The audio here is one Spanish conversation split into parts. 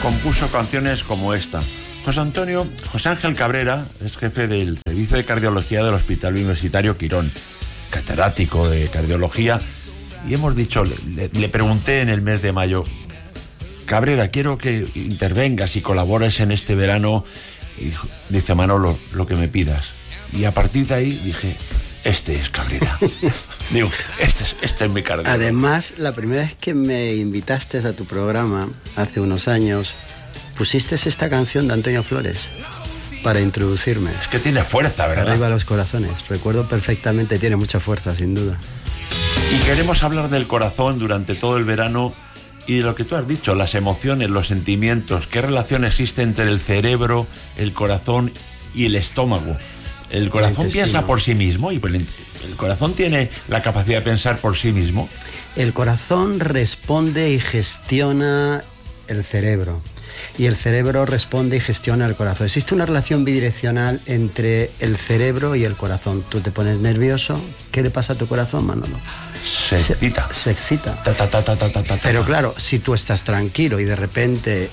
compuso canciones como esta. José Ángel Cabrera es jefe del Servicio de Cardiología del Hospital Universitario Quirón, catedrático de cardiología, y hemos dicho, le pregunté en el mes de mayo: Cabrera, quiero que intervengas y colabores en este verano. Y dice: Manolo, lo que me pidas. Y a partir de ahí dije: este es Cabrera. Digo, este es mi cardiólogo. Además, la primera vez que me invitaste a tu programa, hace unos años, pusiste esta canción de Antonio Flores para introducirme. Es que tiene fuerza, ¿verdad? Arriba los corazones. Recuerdo perfectamente, tiene mucha fuerza, sin duda. Y queremos hablar del corazón durante todo el verano y de lo que tú has dicho, las emociones, los sentimientos. ¿Qué relación existe entre el cerebro, el corazón y el estómago? El corazón piensa por sí mismo y el corazón tiene la capacidad de pensar por sí mismo. El corazón responde y gestiona el cerebro. Y el cerebro responde y gestiona el corazón. Existe una relación bidireccional entre el cerebro y el corazón. Tú te pones nervioso, ¿qué le pasa a tu corazón, Manolo? Se excita. Se excita. Pero claro, si tú estás tranquilo y de repente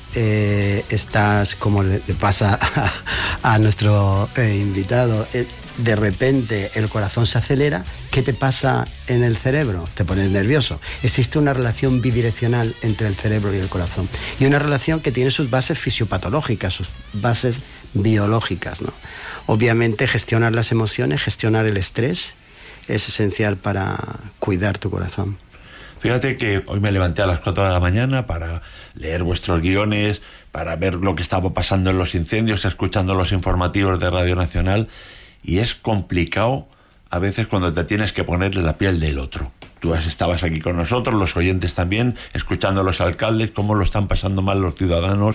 estás, como le pasa a nuestro invitado, de repente el corazón se acelera, ¿qué te pasa en el cerebro? Te pones nervioso. Existe una relación bidireccional entre el cerebro y el corazón. Y una relación que tiene sus bases fisiopatológicas, sus bases biológicas, ¿no? Obviamente, gestionar las emociones, gestionar el estrés, es esencial para cuidar tu corazón. Fíjate que hoy me levanté a las 4 de la mañana para leer vuestros guiones, para ver lo que estaba pasando en los incendios, escuchando los informativos de Radio Nacional, y es complicado a veces cuando te tienes que ponerle la piel del otro. Tú estabas aquí con nosotros, los oyentes también, escuchando a los alcaldes, cómo lo están pasando mal los ciudadanos.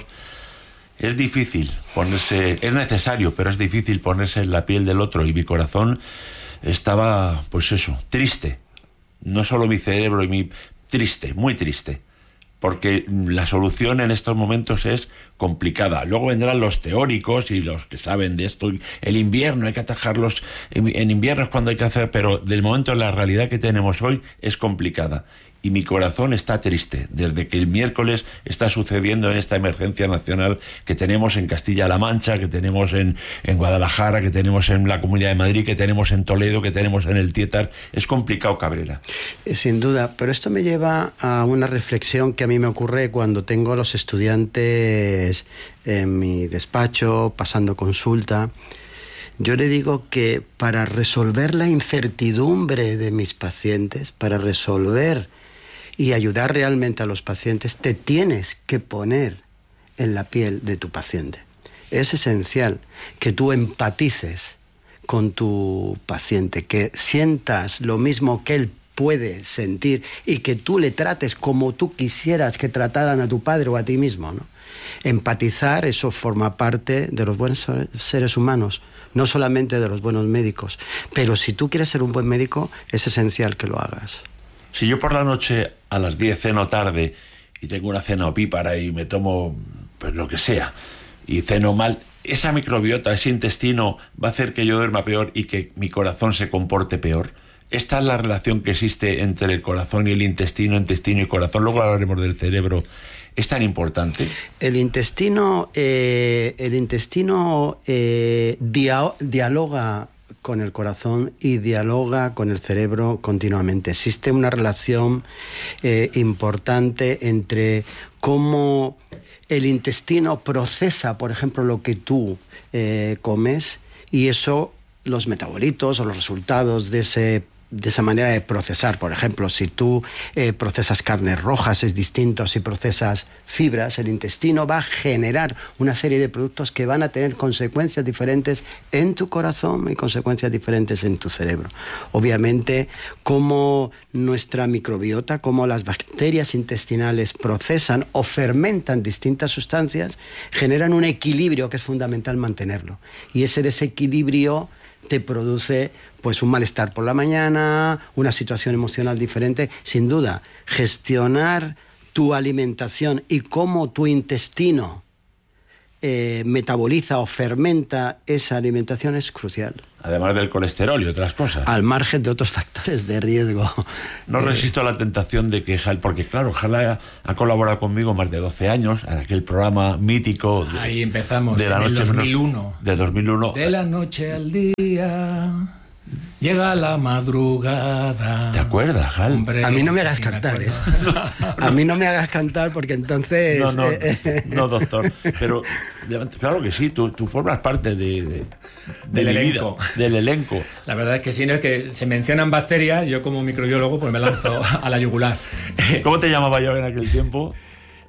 Es difícil ponerse, es necesario, pero es difícil ponerse en la piel del otro, y mi corazón estaba, pues eso, triste. No solo mi cerebro triste, muy triste. Porque la solución en estos momentos es complicada. Luego vendrán los teóricos y los que saben de esto. El invierno hay que atajarlos, en invierno es cuando hay que hacer, pero del momento la realidad que tenemos hoy es complicada. Y mi corazón está triste desde que el miércoles está sucediendo en esta emergencia nacional que tenemos en Castilla-La Mancha, que tenemos en Guadalajara, que tenemos en la Comunidad de Madrid, que tenemos en Toledo, que tenemos en el Tietar. Es complicado, Cabrera. Sin duda, pero esto me lleva a una reflexión que a mí me ocurre cuando tengo a los estudiantes en mi despacho, pasando consulta. Yo le digo que para resolver la incertidumbre de mis pacientes, para resolver y ayudar realmente a los pacientes, te tienes que poner en la piel de tu paciente. Es esencial que tú empatices con tu paciente, que sientas lo mismo que él puede sentir y que tú le trates como tú quisieras que trataran a tu padre o a ti mismo, ¿no? Empatizar, eso forma parte de los buenos seres humanos, no solamente de los buenos médicos. Pero si tú quieres ser un buen médico, es esencial que lo hagas. Si yo por la noche a las 10 ceno tarde y tengo una cena opípara y me tomo pues lo que sea y ceno mal, esa microbiota, ese intestino va a hacer que yo duerma peor y que mi corazón se comporte peor. Esta es la relación que existe entre el corazón y el intestino y corazón. Luego hablaremos del cerebro. ¿Es tan importante? El intestino dialoga con el corazón y dialoga con el cerebro continuamente. Existe una relación importante entre cómo el intestino procesa, por ejemplo, lo que tú comes, y eso, los metabolitos o los resultados de esa manera de procesar. Por ejemplo, si tú procesas carnes rojas, es distinto. Si procesas fibras, el intestino va a generar una serie de productos que van a tener consecuencias diferentes en tu corazón y consecuencias diferentes en tu cerebro. Obviamente, como nuestra microbiota, como las bacterias intestinales procesan o fermentan distintas sustancias, generan un equilibrio que es fundamental mantenerlo. Y ese desequilibrio te produce pues un malestar por la mañana, una situación emocional diferente. Sin duda, gestionar tu alimentación y cómo tu intestino metaboliza o fermenta esa alimentación es crucial. Además del colesterol y otras cosas. Al margen de otros factores de riesgo. No resisto a la tentación de que porque claro, Jal ha colaborado conmigo más de 12 años en aquel programa mítico. Ahí empezamos, de la en noche el 2001. De 2001. De la noche al día... Llega la madrugada. ¿Te acuerdas, Jal? Hombre, a mí no me hagas cantar, ¿eh? A mí no me hagas cantar porque entonces... No, doctor. Pero claro que sí, tú formas parte del elenco. Del elenco. La verdad es que sí, no es que se mencionan bacterias, yo como microbiólogo pues me lanzo a la yugular. ¿Cómo te llamaba yo en aquel tiempo?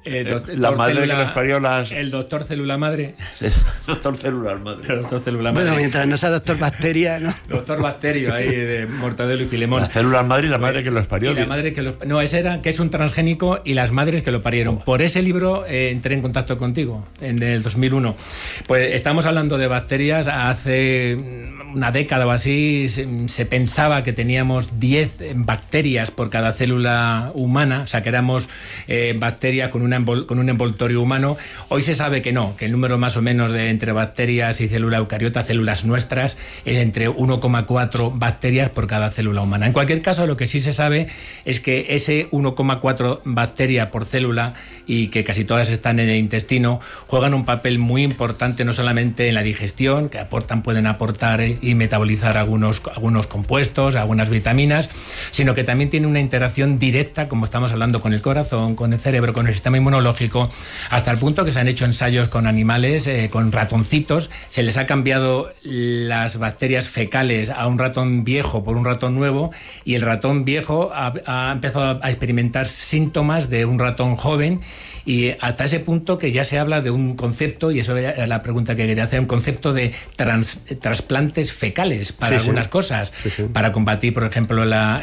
La madre que nos parió las... El doctor célula madre. Doctor células madre. El doctor célula madre. Bueno, mientras no sea doctor bacteria, ¿no? Doctor Bacterio, ahí de Mortadelo y Filemón. Las células madre y la madre que los parió. Y la madre que los... No, ese era que es un transgénico y las madres que lo parieron. Por ese libro entré en contacto contigo, en el 2001. Pues estamos hablando de bacterias. Hace una década o así se pensaba que teníamos 10 bacterias por cada célula humana, o sea que éramos bacterias con un envoltorio humano. Hoy se sabe que no, que el número más o menos de entre bacterias y célula eucariota, células nuestras, es entre 1,4 bacterias por cada célula humana. En cualquier caso, lo que sí se sabe es que ese 1,4 bacterias por célula, y que casi todas están en el intestino, juegan un papel muy importante no solamente en la digestión, que pueden aportar y metabolizar algunos compuestos, algunas vitaminas, sino que también tiene una interacción directa, como estamos hablando, con el corazón, con el cerebro, con el sistema inmunológico, hasta el punto que se han hecho ensayos con animales, con ratoncitos, se les ha cambiado las bacterias fecales a un ratón viejo por un ratón nuevo, y el ratón viejo ha empezado a experimentar síntomas de un ratón joven, y hasta ese punto que ya se habla de un concepto, y eso es la pregunta que quería hacer, un concepto de trasplantes fecales para algunas cosas, para combatir, por ejemplo, la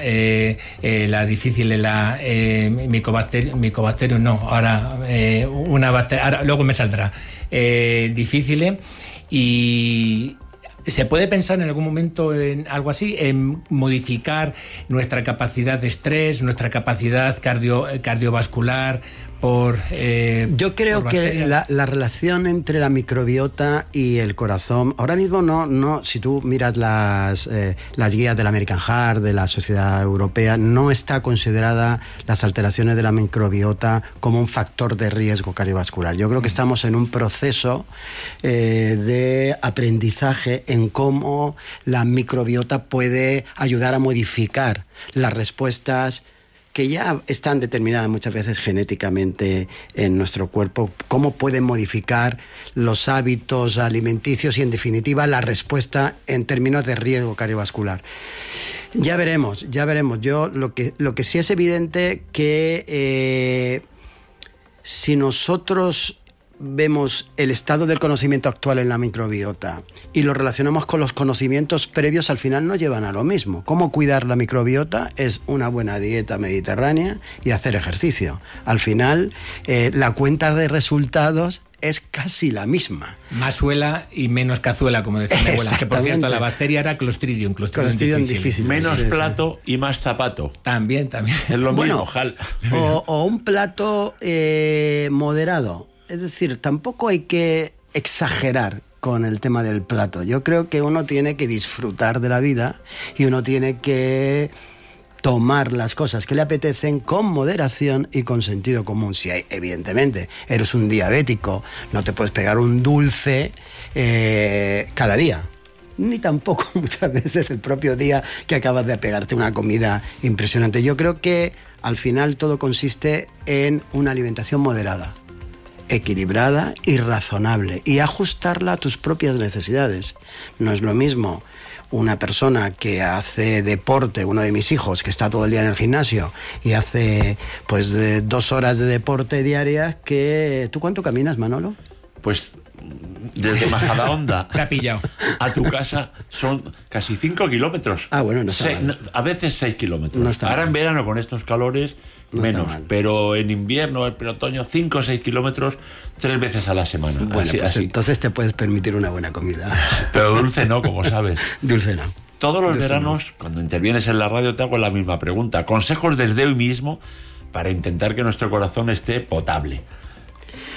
difícil, micobacterium, no, ahora una bacteria, ahora, luego me saldrá, difícil, y ¿se puede pensar en algún momento en algo así, en modificar nuestra capacidad de estrés, nuestra capacidad cardiovascular yo creo que la relación entre la microbiota y el corazón, ahora mismo no, si tú miras las guías del American Heart, de la Sociedad Europea, no está considerada las alteraciones de la microbiota como un factor de riesgo cardiovascular. Yo creo que estamos en un proceso de aprendizaje en cómo la microbiota puede ayudar a modificar las respuestas que ya están determinadas muchas veces genéticamente en nuestro cuerpo, cómo pueden modificar los hábitos alimenticios y, en definitiva, la respuesta en términos de riesgo cardiovascular. Ya veremos. Yo lo que sí es evidente que si nosotros vemos el estado del conocimiento actual en la microbiota y lo relacionamos con los conocimientos previos, al final nos llevan a lo mismo. ¿Cómo cuidar la microbiota? Es una buena dieta mediterránea y hacer ejercicio. Al final, la cuenta de resultados es casi la misma. Más suela y menos cazuela, como decía mi abuela. Que, por cierto, la bacteria era Clostridium difficile. Menos plato y más zapato. También. Es lo mismo, Jal. O un plato moderado. Es decir, tampoco hay que exagerar con el tema del plato. Yo creo que uno tiene que disfrutar de la vida y uno tiene que tomar las cosas que le apetecen con moderación y con sentido común. Si evidentemente eres un diabético, no te puedes pegar un dulce cada día. Ni tampoco muchas veces el propio día que acabas de pegarte una comida impresionante. Yo creo que al final todo consiste en una alimentación moderada, equilibrada y razonable, y ajustarla a tus propias necesidades. No es lo mismo una persona que hace deporte, uno de mis hijos, que está todo el día en el gimnasio y hace 2 horas de deporte diarias, que... ¿Tú cuánto caminas, Manolo? Pues desde Majadahonda a tu casa son casi 5 kilómetros. Ah, bueno, no está mal. A veces 6 kilómetros. No está Ahora mal. En verano, con estos calores, no menos. Pero en invierno, en otoño, 5 o 6 kilómetros 3 veces a la semana. Bueno, entonces te puedes permitir una buena comida. Pero dulce no, como sabes. Dulce no. Todos los veranos, cuando intervienes en la radio, te hago la misma pregunta. Consejos desde hoy mismo para intentar que nuestro corazón esté potable.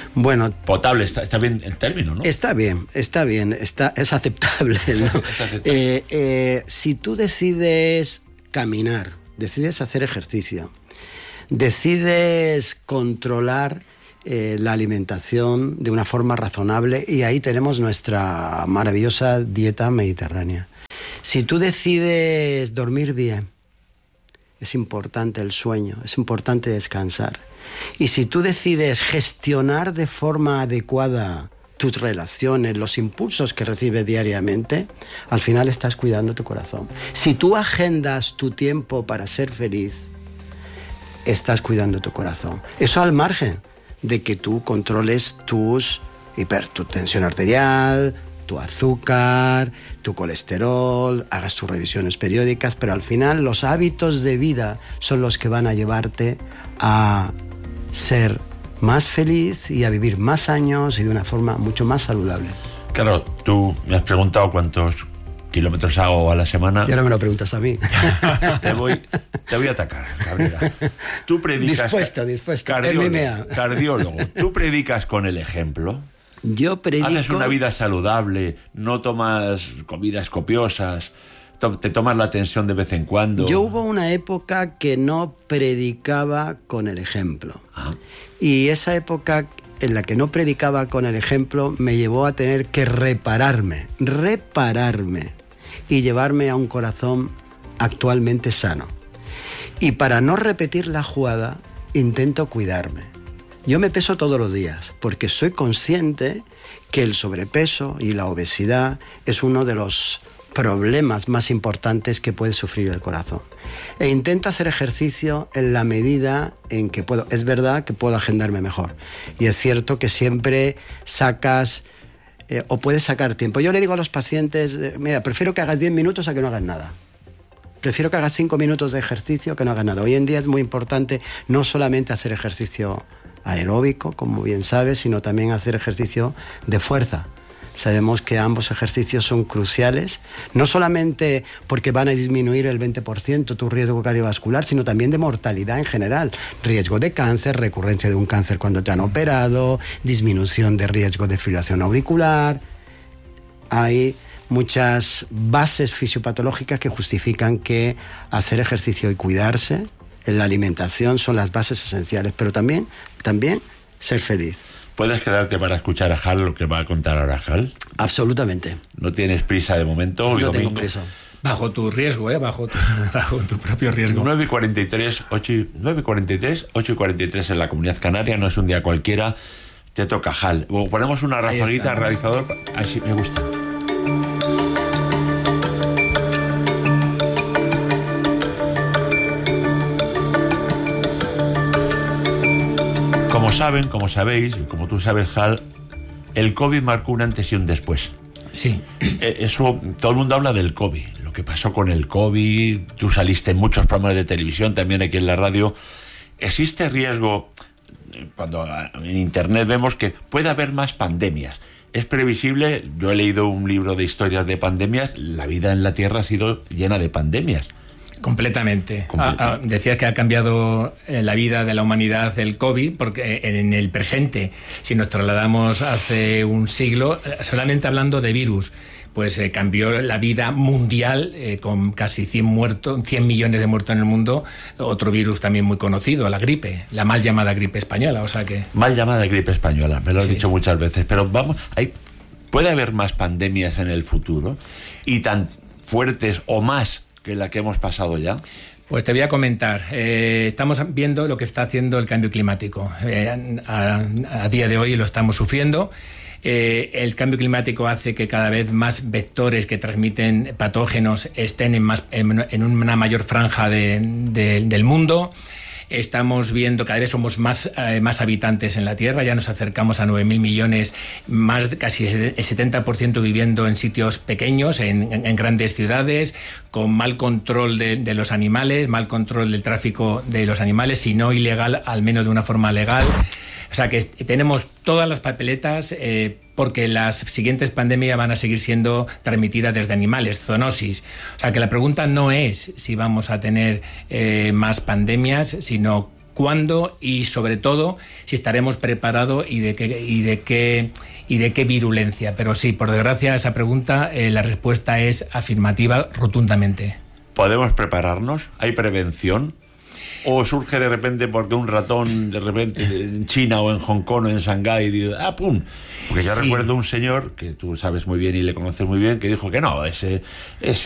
Bueno, potable, está bien el término, ¿no? Está bien, es aceptable, ¿no? Es aceptable. Si tú decides caminar, decides hacer ejercicio, decides controlar la alimentación de una forma razonable, y ahí tenemos nuestra maravillosa dieta mediterránea. Si tú decides dormir bien, es importante el sueño, es importante descansar. Y si tú decides gestionar de forma adecuada tus relaciones, los impulsos que recibes diariamente, al final estás cuidando tu corazón. Si tú agendas tu tiempo para ser feliz, estás cuidando tu corazón. Eso al margen de que tú controles tu tensión arterial, tu azúcar, tu colesterol, hagas tus revisiones periódicas, pero al final los hábitos de vida son los que van a llevarte a ser más feliz y a vivir más años y de una forma mucho más saludable. Claro, tú me has preguntado cuántos kilómetros hago a la semana. Y ahora me lo preguntas a mí. Te voy a atacar, Cabrera. Tú predicas... Dispuesto. Cardiólogo. ¿Tú predicas con el ejemplo? Yo predico... Haces una vida saludable, no tomas comidas copiosas, te tomas la tensión de vez en cuando. Yo hubo una época que no predicaba con el ejemplo. Ah. Y esa época en la que no predicaba con el ejemplo me llevó a tener que repararme y llevarme a un corazón actualmente sano. Y para no repetir la jugada, intento cuidarme. Yo me peso todos los días porque soy consciente que el sobrepeso y la obesidad es uno de los problemas más importantes que puede sufrir el corazón. E intento hacer ejercicio en la medida en que puedo. Es verdad que puedo agendarme mejor. Y es cierto que siempre sacas o puedes sacar tiempo. Yo le digo a los pacientes, mira, prefiero que hagas 10 minutos a que no hagas nada. Prefiero que hagas 5 minutos de ejercicio que no hagas nada. Hoy en día es muy importante no solamente hacer ejercicio aeróbico, como bien sabes, sino también hacer ejercicio de fuerza. Sabemos que ambos ejercicios son cruciales, no solamente porque van a disminuir el 20% tu riesgo cardiovascular, sino también de mortalidad en general. Riesgo de cáncer, recurrencia de un cáncer cuando te han operado, disminución de riesgo de fibrilación auricular. Hay muchas bases fisiopatológicas que justifican que hacer ejercicio y cuidarse en la alimentación son las bases esenciales, pero también ser feliz. ¿Puedes quedarte para escuchar a Hal lo que va a contar ahora Hal? Absolutamente. ¿No tienes prisa de momento? No tengo prisa. Bajo tu riesgo, bajo tu propio riesgo. 9:43, 8:43 en la Comunidad Canaria, no es un día cualquiera. Te toca, Hal. Ponemos una rafaguita al realizador. Así me gusta. Como sabéis, como tú sabes, Hal, el COVID marcó un antes y un después. Sí. Eso, todo el mundo habla del COVID, lo que pasó con el COVID. Tú saliste en muchos programas de televisión, también aquí en la radio. ¿Existe riesgo, cuando en Internet vemos que puede haber más pandemias? Es previsible, yo he leído un libro de historias de pandemias, la vida en la Tierra ha sido llena de pandemias. Completamente. Decías que ha cambiado la vida de la humanidad el COVID, porque en el presente, si nos trasladamos hace un siglo, solamente hablando de virus, pues cambió la vida mundial con casi 100 millones de muertos en el mundo. Otro virus también muy conocido, la gripe, la mal llamada gripe española. O sea que... Mal llamada gripe española, me lo has dicho muchas veces, pero puede haber más pandemias en el futuro y tan fuertes o más que la que hemos pasado ya. Pues te voy a comentar. Estamos viendo lo que está haciendo el cambio climático. A día de hoy lo estamos sufriendo. El cambio climático hace que cada vez más vectores que transmiten patógenos estén en una mayor franja del mundo. Estamos viendo, cada vez somos más habitantes en la Tierra, ya nos acercamos a 9.000 millones, casi el 70% viviendo en sitios pequeños, en grandes ciudades, con mal control de los animales, mal control del tráfico de los animales, si no ilegal, al menos de una forma legal. O sea que tenemos todas las papeletas porque las siguientes pandemias van a seguir siendo transmitidas desde animales, zoonosis. O sea que la pregunta no es si vamos a tener más pandemias, sino cuándo y sobre todo si estaremos preparados y de qué virulencia. Pero sí, por desgracia, esa pregunta, la respuesta es afirmativa rotundamente. ¿Podemos prepararnos? ¿Hay prevención? ¿O surge de repente porque un ratón de repente en China o en Hong Kong o en Shanghái dice, ¡pum! Porque yo recuerdo un señor, que tú sabes muy bien y le conoces muy bien, que dijo que no, ese